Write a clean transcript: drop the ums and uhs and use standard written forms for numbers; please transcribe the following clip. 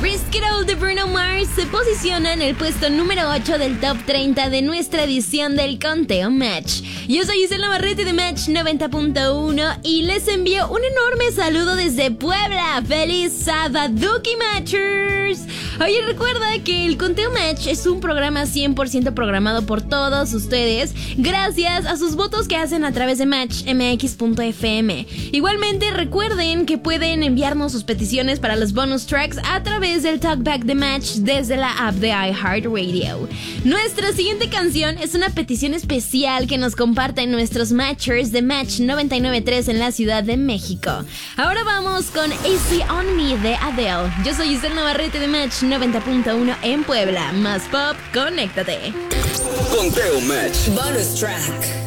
Risk It All de Bruno Mars se posiciona en el puesto número 8 del top 30 de nuestra edición del Conteo Match. Yo soy Isel Navarrete de Match 90.1 y les envío un enorme saludo desde Puebla. ¡Feliz Sabaduki Matchers! Oye, recuerda que el Conteo Match es un programa 100% programado por todos ustedes gracias a sus votos que hacen a través de matchmx.fm. Igualmente recuerden que pueden enviarnos sus peticiones para los bonus tracks a través del Talkback de Match desde la app de iHeartRadio. Nuestra siguiente canción es una petición especial que nos comparten nuestros Matchers de Match 99.3 en la Ciudad de México. Ahora vamos con Easy On Me de Adele. Yo soy Isel Navarrete de Match 90.1 en Puebla. Más pop, conéctate. Conteo Match. Bonus track.